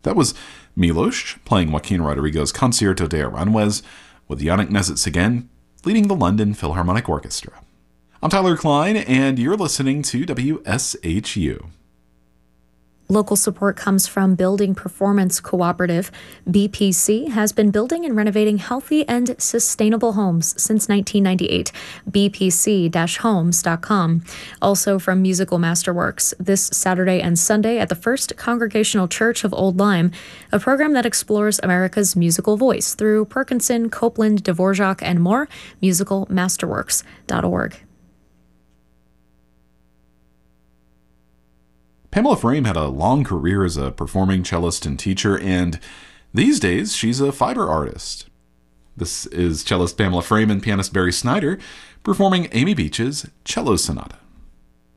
That was Milos playing Joaquin Rodrigo's Concierto de Aranjuez, with Yannick Nézet-Séguin leading the London Philharmonic Orchestra. I'm Tyler Klein, and you're listening to WSHU. Local support comes from Building Performance Cooperative. BPC has been building and renovating healthy and sustainable homes since 1998. bpc-homes.com. Also from Musical Masterworks, this Saturday and Sunday at the First Congregational Church of Old Lyme, a program that explores America's musical voice through Perkinson, Copeland, Dvorak, and more. musicalmasterworks.org. Pamela Frame had a long career as a performing cellist and teacher, and these days she's a fiber artist. This is cellist Pamela Frame and pianist Barry Snyder performing Amy Beach's Cello Sonata.